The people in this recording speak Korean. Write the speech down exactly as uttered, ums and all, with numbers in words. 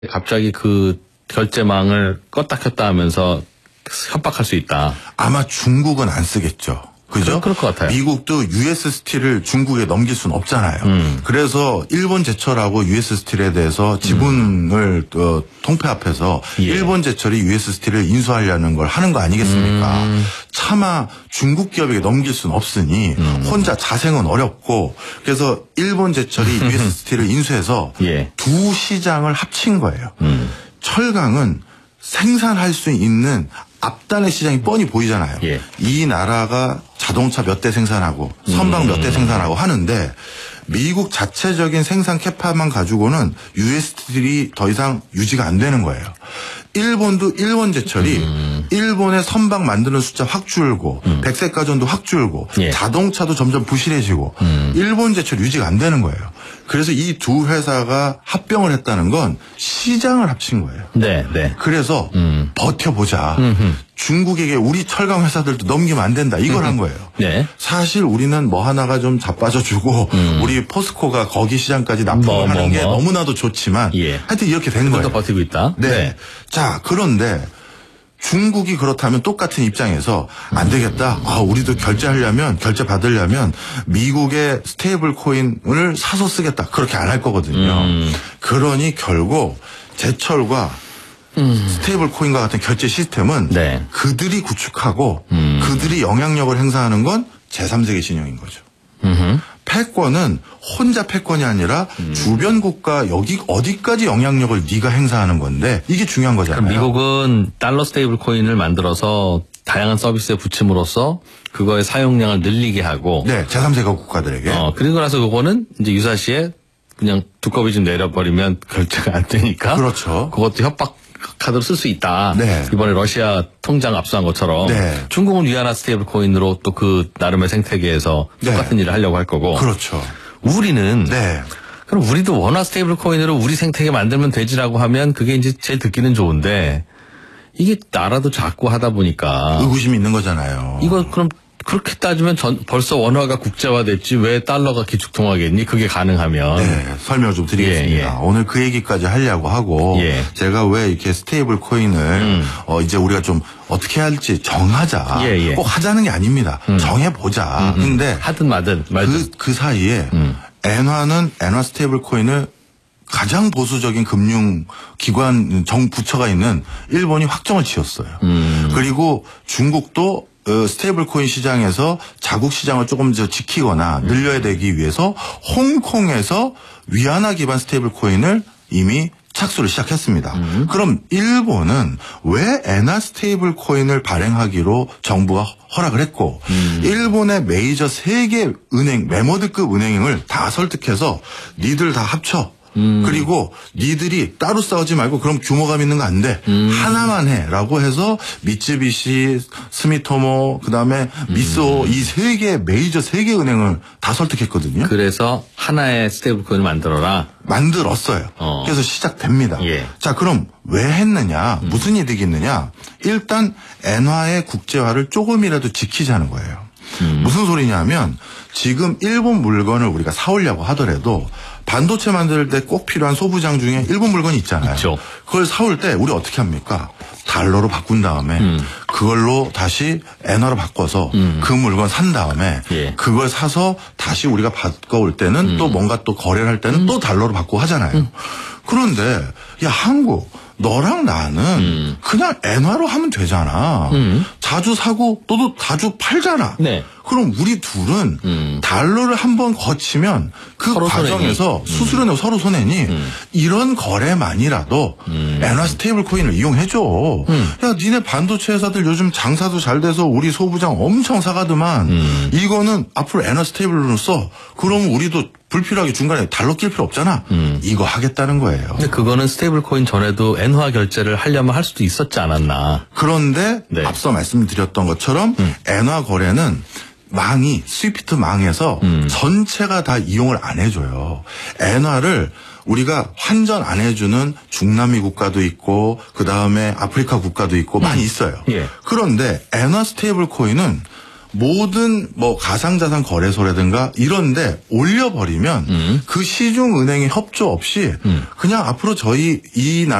갑자기 그 결제망을 껐다 켰다 하면서 협박할 수 있다. 아마 중국은 안 쓰겠죠. 그죠? 그럴 것 같아요. 미국도 유에스 스틸을 중국에 넘길 수는 없잖아요. 음. 그래서 일본 제철하고 유에스 스틸에 대해서 지분을 음. 어, 통폐 앞에서 예. 일본 제철이 유에스 스틸을 인수하려는 걸 하는 거 아니겠습니까? 음. 차마 중국 기업에게 넘길 수는 없으니 음. 혼자 자생은 어렵고 그래서 일본 제철이 유에스 스틸을 인수해서 예. 두 시장을 합친 거예요. 음. 철강은 생산할 수 있는 앞단의 시장이 뻔히 보이잖아요. 예. 이 나라가 자동차 몇 대 생산하고 선박 음. 몇 대 생산하고 하는데 미국 자체적인 생산 캐파만 가지고는 유에스 스틸이 더 이상 유지가 안 되는 거예요. 일본도 일본 제철이 음. 일본의 선박 만드는 숫자 확 줄고 음. 백색 가전도 확 줄고 예. 자동차도 점점 부실해지고 음. 일본 제철 유지가 안 되는 거예요. 그래서 이 두 회사가 합병을 했다는 건 시장을 합친 거예요. 네, 네. 그래서 음. 버텨보자. 음흠. 중국에게 우리 철강 회사들도 넘기면 안 된다. 이걸 한 거예요. 네. 사실 우리는 뭐 하나가 좀 자빠져주고 음. 우리 포스코가 거기 시장까지 납품을 뭐, 하는 뭐, 게 뭐. 너무나도 좋지만 예. 하여튼 이렇게 된 거예요. 버티고 있다. 네. 네. 자, 그런데 중국이 그렇다면 똑같은 입장에서 안 되겠다. 아, 우리도 결제하려면 결제 받으려면 미국의 스테이블 코인을 사서 쓰겠다. 그렇게 안 할 거거든요. 음. 그러니 결국 제철과 음. 스테이블 코인과 같은 결제 시스템은 네. 그들이 구축하고 음. 그들이 영향력을 행사하는 건 제삼 세계 진영인 거죠. 음흠. 패권은 혼자 패권이 아니라 음. 주변 국가 여기 어디까지 영향력을 네가 행사하는 건데 이게 중요한 거잖아요. 미국은 달러 스테이블 코인을 만들어서 다양한 서비스에 붙임으로써 그거의 사용량을 늘리게 하고 네, 제삼 세계 국가들에게. 어, 그리고 나서 그거는 이제 유사시에 그냥 두꺼비 좀 내려버리면 결제가 안 되니까. 그렇죠. 그것도 협박 카드로 쓸 수 있다. 네. 이번에 러시아 통장 압수한 것처럼 네. 중국은 위안화 스테이블 코인으로 또 그 나름의 생태계에서 네. 똑같은 일을 하려고 할 거고. 그렇죠. 우리는 네. 그럼 우리도 원화 스테이블 코인으로 우리 생태계 만들면 되지라고 하면 그게 이제 제일 듣기는 좋은데 이게 나라도 작고 하다 보니까 의구심이 있는 거잖아요. 이거 그럼 그렇게 따지면 전 벌써 원화가 국제화됐지 왜 달러가 기축통화겠니? 그게 가능하면. 네, 설명을 좀 드리겠습니다. 예, 예. 오늘 그 얘기까지 하려고 하고 예. 제가 왜 이렇게 스테이블 코인을 음. 어 이제 우리가 좀 어떻게 할지 정하자. 예, 예. 꼭 하자는 게 아닙니다. 음. 정해보자. 음, 음. 근데 하든 마든 말든. 그, 그 사이에 음. 엔화는 엔화 스테이블 코인을 가장 보수적인 금융기관 정부처가 있는 일본이 확정을 지었어요. 음. 그리고 중국도 어, 스테이블 코인 시장에서 자국 시장을 조금 더 지키거나 늘려야 되기 위해서 홍콩에서 위안화 기반 스테이블 코인을 이미 착수를 시작했습니다. 음. 그럼 일본은 왜 엔화 스테이블 코인을 발행하기로 정부가 허락을 했고 음. 일본의 메이저 세 개 은행 메모드급 은행을 다 설득해서 니들 다 합쳐. 음. 그리고 니들이 따로 싸우지 말고 그럼 규모감 있는 거 안 돼. 음. 하나만 해라고 해서 미쯔비시, 스미토모, 그다음에 미쓰오 음. 이 세 개 메이저 세 개 은행을 다 설득했거든요. 그래서 하나의 스테이블 코인을 만들어라. 만들었어요. 어. 그래서 시작됩니다. 예. 자, 그럼 왜 했느냐? 음. 무슨 이득이 있느냐? 일단 엔화의 국제화를 조금이라도 지키자는 거예요. 음. 무슨 소리냐면 지금 일본 물건을 우리가 사오려고 하더라도 반도체 만들 때 꼭 필요한 소부장 중에 일본 물건이 있잖아요. 있죠. 그걸 사올 때 우리 어떻게 합니까? 달러로 바꾼 다음에 음. 그걸로 다시 엔화로 바꿔서 음. 그 물건 산 다음에 예. 그걸 사서 다시 우리가 바꿔올 때는 음. 또 뭔가 또 거래를 할 때는 음. 또 달러로 바꾸고 하잖아요. 음. 그런데 야 한국 너랑 나는 음. 그냥 엔화로 하면 되잖아. 음. 자주 사고 너도 자주 팔잖아. 네. 그럼 우리 둘은 음. 달러를 한번 거치면 그 과정에서 손해니. 수수료 내고 음. 서로 손해니 음. 이런 거래만이라도 음. 엔화 스테이블 코인을 이용해줘. 음. 야 니네 반도체 회사들 요즘 장사도 잘 돼서 우리 소부장 엄청 사가더만 음. 이거는 앞으로 엔화 스테이블로 써. 그러면 우리도 불필요하게 중간에 달러 낄 필요 없잖아. 음. 이거 하겠다는 거예요. 근데 그거는 스테이블 코인 전에도 엔화 결제를 하려면 할 수도 있었지 않았나. 그런데 네. 앞서 말씀드렸던 것처럼 음. 엔화 거래는 망이 스위프트 망에서 음. 전체가 다 이용을 안 해줘요. 엔화를 우리가 환전 안 해주는 중남미 국가도 있고 그 다음에 아프리카 국가도 있고 음. 많이 있어요. 예. 그런데 엔화 스테이블 코인은 모든 뭐 가상자산 거래소라든가 이런데 올려버리면 음. 그 시중은행의 협조 없이 음. 그냥 앞으로 저희 이